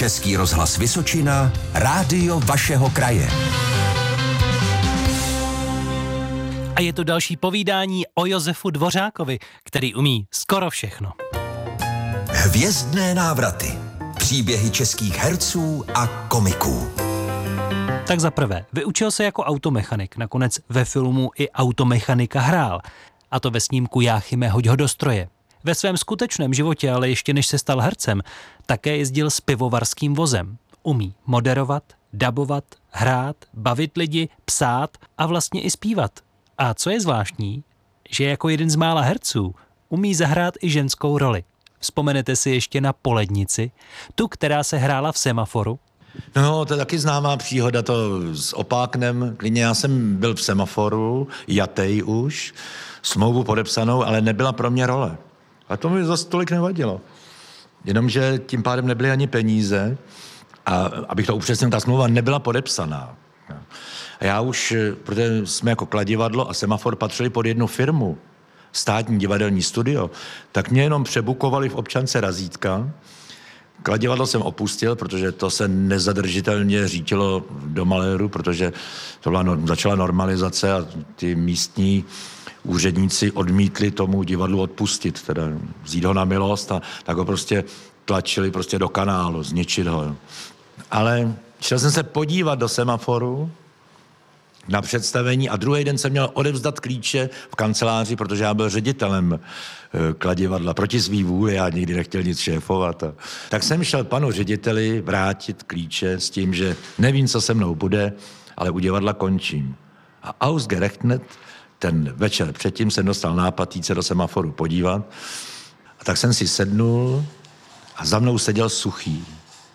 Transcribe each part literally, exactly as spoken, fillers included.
Český rozhlas Vysočina, rádio vašeho kraje. A je tu další povídání o Josefu Dvořákovi, který umí skoro všechno. Hvězdné návraty. Příběhy českých herců a komiků. Tak za prvé, vyučil se jako automechanik, nakonec ve filmu i automechanika hrál. A to ve snímku Jáchyme, hoď ho do stroje. Ve svém skutečném životě, ale ještě než se stal hercem, také jezdil s pivovarským vozem. Umí moderovat, dabovat, hrát, bavit lidi, psát a vlastně i zpívat. A co je zvláštní, že jako jeden z mála herců umí zahrát i ženskou roli. Vzpomenete si ještě na Polednici, tu, která se hrála v Semaforu? No, to je taky známá příhoda, to s Opáknem. Klidně já jsem byl v Semaforu, jatej už, smlouvu podepsanou, ale nebyla pro mě role. A to mi zase tolik nevadilo. Jenomže tím pádem nebyly ani peníze a abych to upřesnil, ta smlouva nebyla podepsaná. A já už, protože jsme jako Kladivadlo a Semafor patřili pod jednu firmu, Státní divadelní studio, tak mě jenom přebukovali v občance razítka. Kladivadlo jsem opustil, protože to se nezadržitelně řítilo do maléru, protože to byla, začala normalizace a ty místní úředníci odmítli tomu divadlu odpustit, teda vzít ho na milost a tak ho prostě tlačili prostě do kanálu, zničit ho. Ale šel jsem se podívat do Semaforu na představení a druhý den jsem měl odevzdat klíče v kanceláři, protože já byl ředitelem Kladivadla proti svý vůli, já nikdy nechtěl nic šéfovat. A tak jsem šel panu řediteli vrátit klíče s tím, že nevím, co se mnou bude, ale u divadla končím. A ausgerechnet ten večer předtím jsem dostal nápad jít se do Semaforu podívat. A tak jsem si sednul a za mnou seděl Suchý.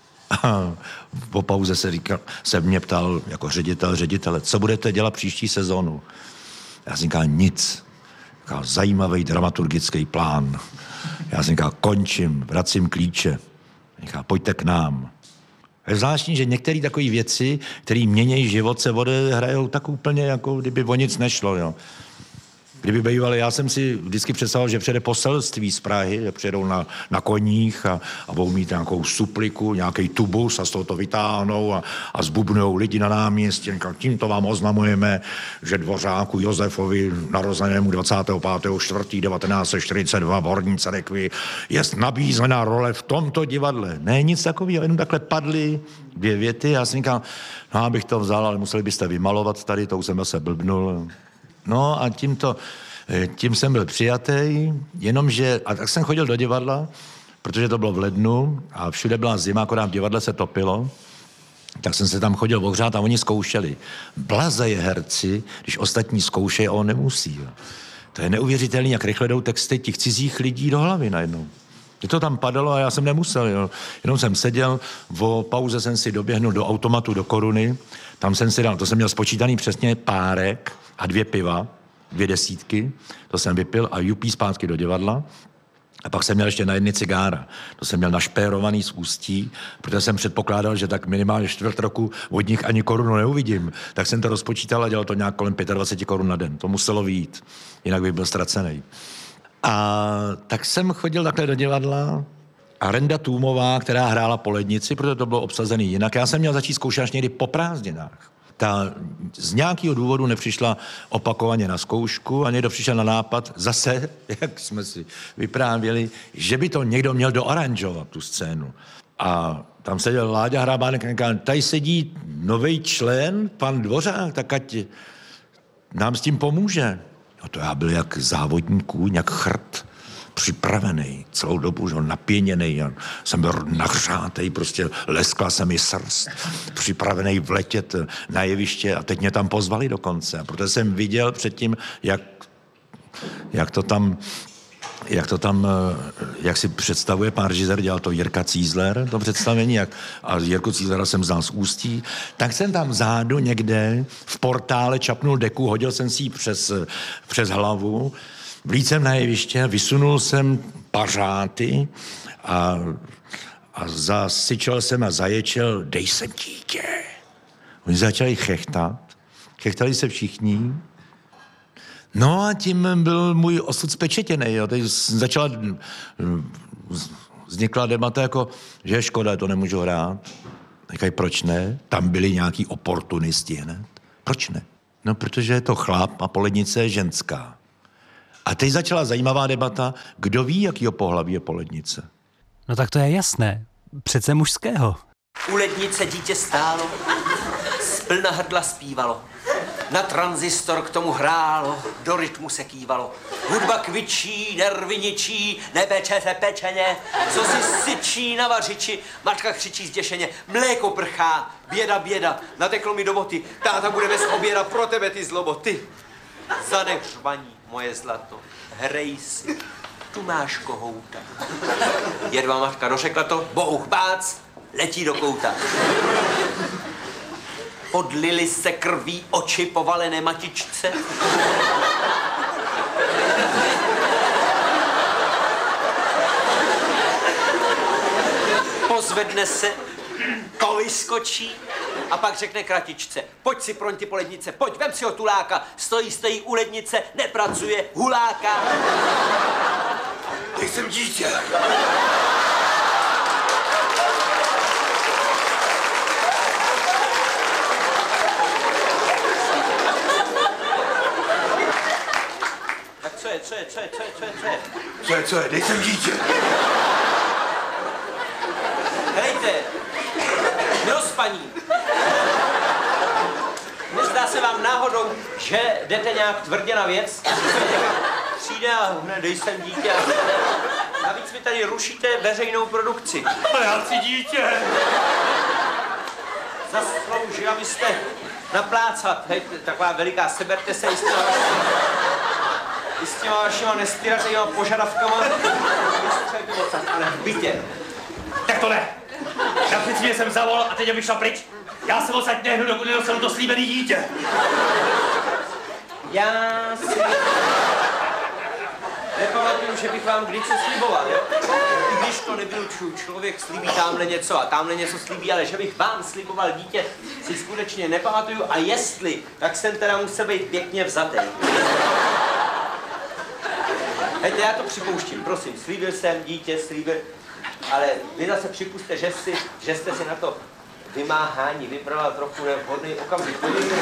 A po pauze se, říkal, se mě ptal jako ředitel, ředitele, co budete dělat příští sezónu? Já jsem říkal, nic. Říkal, zajímavý dramaturgický plán. Já jsem říkal, končím, vracím klíče. Říkal, pojďte k nám. Je zvláštní, že některé takové věci, které mění život, se odehrajou tak úplně, jako kdyby o nic nešlo. Jo. Kdyby bývali, já jsem si vždycky představoval, že přijede poselství z Prahy, že přijedou na, na koních a, a budou mít nějakou supliku, nějaký tubus a z toho to vytáhnou a, a zbubnujou lidi na náměstí. Tímto vám oznamujeme, že Dvořáku Josefovi narozenému dvacátého pátého čtvrtého devatenáct set čtyřicet dva v Horní Cerekvi je nabízená role v tomto divadle. Ne, nic takového, jenom takhle padly dvě věty. Já jsem říkal, no abych to vzal, ale museli byste vymalovat tady, to už jsem se blbnul. No a tímto, tím jsem byl přijatý, jenomže, a tak jsem chodil do divadla, protože to bylo v lednu a všude byla zima, akorát v divadle se topilo, tak jsem se tam chodil ohřát a oni zkoušeli. Blazeje herci, když ostatní zkoušejí a on nemusí. Jo. To je neuvěřitelný, jak rychle jdou texty těch cizích lidí do hlavy najednou. Mě to tam padalo a já jsem nemusel, jo. Jenom jsem seděl, v pauze jsem si doběhnul do automatu, do Koruny, tam jsem si dal, to jsem měl spočítaný přesně párek a dvě piva, dvě desítky, to jsem vypil a jupí zpátky do divadla. A pak jsem měl ještě na jedny cigára. To jsem měl našpérovaný z ústí, protože jsem předpokládal, že tak minimálně čtvrt roku od nich ani korunu neuvidím. Tak jsem to rozpočítal a dělal to nějak kolem dvacet pět korun na den. To muselo vyjít, jinak bych byl ztracený. A tak jsem chodil takhle do divadla a Renda Tůmová, která hrála Polednici, protože to bylo obsazený jinak. Já jsem měl začít zkoušet až někdy po prázdninách. Ta z nějakého důvodu nepřišla opakovaně na zkoušku a někdo přišel na nápad zase, jak jsme si vyprávěli, že by to někdo měl doaranžovat, tu scénu. A tam seděl Láďa Hrabánek a říkal, tady sedí nový člen, pan Dvořák, tak ať nám s tím pomůže. No to já byl jak závodní kůň, jak chrt, připravený celou dobu, že napěněný, jsem byl nahřátej, prostě leskla se mi srst, připravený vletět na jeviště a teď mě tam pozvali dokonce, protože jsem viděl předtím, jak, jak to tam jak to tam, jak si představuje pán režisér, dělal to Jirka Cízler, to představení, jak, a Jirku Cízlera jsem znal z Ústí, tak jsem tam zádu někde v portále čapnul deku, hodil jsem si ji přes, přes hlavu, vlíc jsem na jeviště, vysunul jsem pařáty a, a zasyčel jsem a zaječel, dej sem dítě. Oni začali chechtat, chechtali se všichni. No a tím byl můj osud spečetěnej. Jo. Teď začala vznikla debata jako, že je škoda, to nemůžu hrát. Říkají, proč ne? Tam byli nějaký oportunisti hned. Proč ne? No, protože je to chlap a polednice je ženská. A teď začala zajímavá debata, kdo ví, jakýho pohlaví je polednice. No tak to je jasné. Přece mužského. U lednice dítě stálo, z plna hrdla zpívalo. Na tranzistor k tomu hrálo, do rytmu se kývalo. Hudba kvičí, nervy ničí, nepeče se pečeně, co si syčí na vařiči, matka křičí zděšeně, mléko prchá, běda, běda, nateklo mi do boty, táta bude bez oběda pro tebe ty zloboty. Zanech žvaní, moje zlato, hrej si, tu máš kohouta. Jedva matka dořekla to, bouch bác, letí do kouta. Podlily se krví oči povalené matičce. Pozvedne se, to vyskočí a pak řekne kratičce. Pojď si pronti po lednice, pojď, vem si ho tuláka. Stojí, stojí u lednice, nepracuje, huláka. Teď jsem dítě. Co je, co je, co je, co je, co je, co je? Co je, co je, dej sem dítě. Helejte, rozpaní. Nezdá se vám náhodou, že jdete nějak tvrdě na věc? Přijde a hned dej sem dítě. Navíc mi tady rušíte veřejnou produkci. Ale já chci dítě. Zaslouží, abyste naplácat. Hej, taková veliká, seberte se i s těma vašima, i s těma vašima nestyrařejma požadavkama. Vystřelky odsaď, ale v bytě. Tak to ne. Já přeci jsem zavolal a teď bych šla pryč. Já se odsaď nehnu, dokud nedostanu to slíbený dítě. Já si nepamatuju, že bych vám kdy co sliboval, jo? I když to nevylučuju, člověk slíbí tamhle něco a tamhle něco slíbí, ale že bych vám sliboval dítě, si skutečně nepamatuju. A jestli, tak jsem teda musel být pěkně vzatý. Hejte, já to připouštím, prosím, slíbil jsem dítě, slíbil, ale vy zase připuste, že, si, že jste si na to vymáhání vybrala trochu nevhodný okamžik.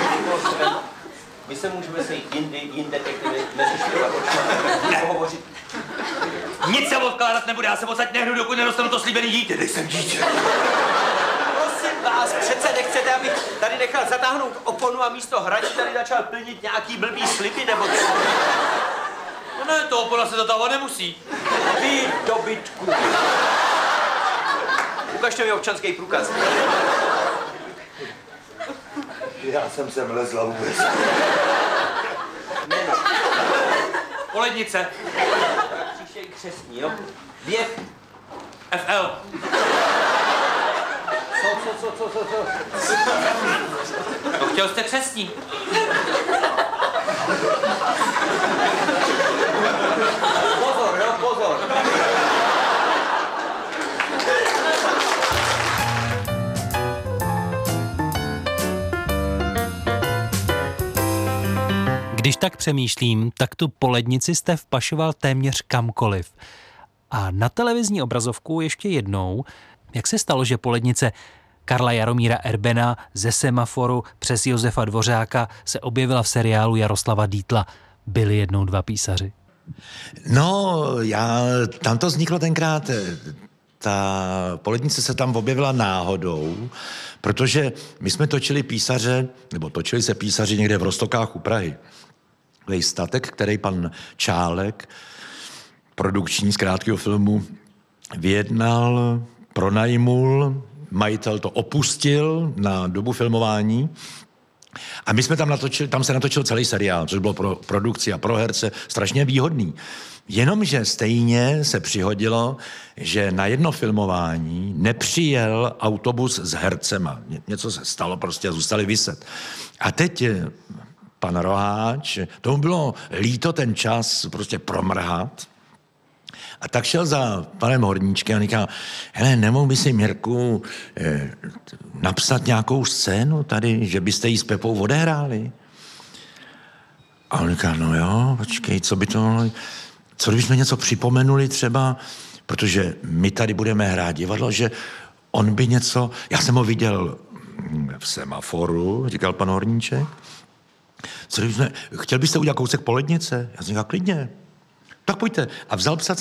My se můžeme sejít jindy, jinde, detektivy, mezi čtyřma očima, pohovořit. Nic se odkládat nebude, já se odsaď nehnu, dokud nedostanu to slíbený dítě. Dej sem dítě. Prosím vás, přece nechcete, abych tady nechal zatáhnout oponu a místo hraní tady začal plnit nějaký blbý sliby, nebo co? No ne, to opona se zatávat nemusí. Vy dobytku. Ukažte mi občanský průkaz. Já jsem sem lezla vůbec. Jméno. Polednice. Příště i křestní, jo? Věk. F L. Co, co, co, co, co, co? No chtěl jste křestní. Pozor, jo, pozor. Když tak přemýšlím, tak tu polednici jste vpašoval téměř kamkoliv. A na televizní obrazovku ještě jednou, jak se stalo, že polednice Karla Jaromíra Erbena ze Semaforu přes Josefa Dvořáka se objevila v seriálu Jaroslava Dietla. Byli jednou dva písaři. No, já, tam to vzniklo tenkrát, ta polednice se tam objevila náhodou, protože my jsme točili písaře, nebo točili se písaři někde v Roztokách u Prahy. Takový statek, který pan Čálek, produkční z krátkého filmu, vyjednal, pronajmul, majitel to opustil na dobu filmování a my jsme tam natočili, tam se natočil celý seriál, což bylo pro produkci a pro herce strašně výhodný. Jenomže stejně se přihodilo, že na jedno filmování nepřijel autobus s hercema. Něco se stalo, prostě zůstali viset. A teď pan Roháč, tomu bylo líto ten čas prostě promrhat. A tak šel za panem Horníčkem a říkal, hele, nemohl by si, Mirku, eh, napsat nějakou scénu tady, že byste jí s Pepou odehráli? A on říká, no jo, počkej, co by to mohlo... Co kdybychom něco připomenuli třeba protože my tady budeme hrát divadlo, že on by něco... Já jsem ho viděl v semaforu, říkal pan Horníček. Co jsme, chtěl byste udělat kousek po lednice? Já jsem říkal, klidně. Tak pojďte. A vzal psa